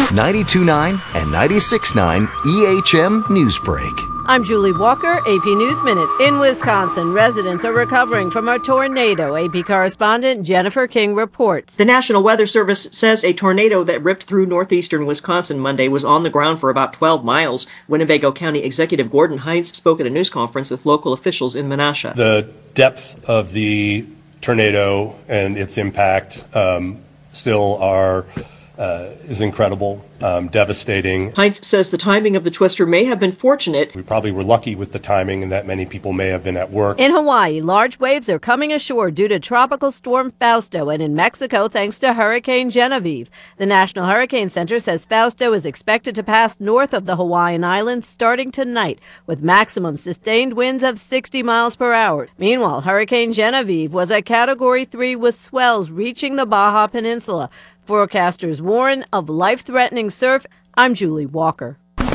92.9 and 96.9 EHM Newsbreak. I'm Julie Walker, AP News Minute. In Wisconsin, residents are recovering from a tornado. AP correspondent Jennifer King reports. The National Weather Service says a tornado that ripped through northeastern Wisconsin Monday was on the ground for about 12 miles. Winnebago County Executive Gordon Hines spoke at a news conference with local officials in Menasha. The depth of the tornado and its impact still is incredible, devastating. Hines says the timing of the twister may have been fortunate. We probably were lucky with the timing and that many people may have been at work. In Hawaii, large waves are coming ashore due to Tropical Storm Fausto, and in Mexico thanks to Hurricane Genevieve. The National Hurricane Center says Fausto is expected to pass north of the Hawaiian Islands starting tonight, with maximum sustained winds of 60 miles per hour. Meanwhile, Hurricane Genevieve was a Category 3 with swells reaching the Baja Peninsula. Forecasters warn of life-threatening surf. I'm Julie Walker.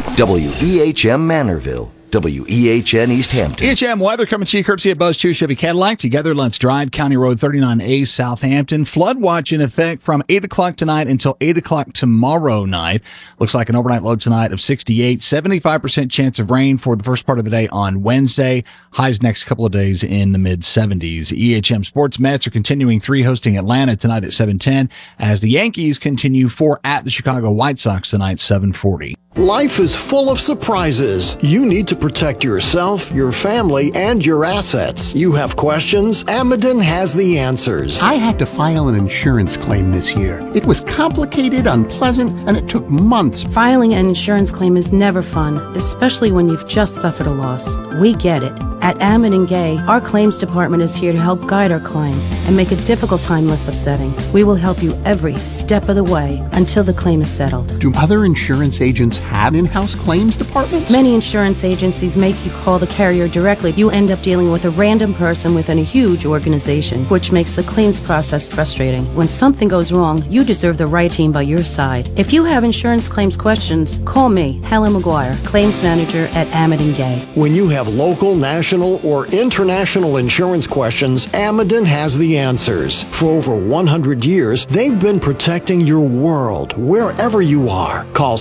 WEHM Manorville. WEHN East Hampton. EHM weather coming to you courtesy of Buzz 2 Chevy Cadillac. Together, let's drive County Road 39A, Southampton. Flood watch in effect from 8 o'clock tonight until 8 o'clock tomorrow night. Looks like an overnight low tonight of 68. 75% chance of rain for the first part of the day on Wednesday. Highs next couple of days in the mid-70s. EHM Sports Mets are continuing 3 hosting Atlanta tonight at 7:10 as the Yankees continue 4 at the Chicago White Sox tonight 7:40. Life is full of surprises. You need to protect yourself, your family, and your assets. You have questions? Amadon has the answers. I had to file an insurance claim this year. It was complicated, unpleasant, and it took months. Filing an insurance claim is never fun, especially when you've just suffered a loss. We get it. At Amadon Gay, our claims department is here to help guide our clients and make a difficult time less upsetting. We will help you every step of the way until the claim is settled. Do other insurance agents have in-house claims departments? Many insurance agencies make you call the carrier directly. You end up dealing with a random person within a huge organization, which makes the claims process frustrating. When something goes wrong, you deserve the right team by your side. If you have insurance claims questions, call me, Helen McGuire, claims manager at Amadon Gay. When you have local, national, or international insurance questions, Amadon has the answers. For over 100 years, they've been protecting your world, wherever you are. Call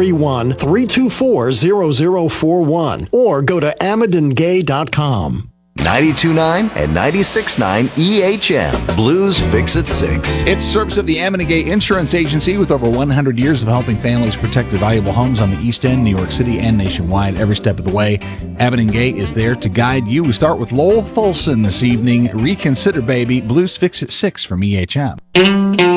631-324-0041 or go to amadongay.com. 92.9 and 96.9 EHM. Blues Fix at 6. It's service of the Amadon Gay Insurance Agency with over 100 years of helping families protect their valuable homes on the East End, New York City, and nationwide every step of the way. Amadon Gay is there to guide you. We start with Lowell Fulson this evening. Reconsider Baby. Blues Fix at 6 from EHM.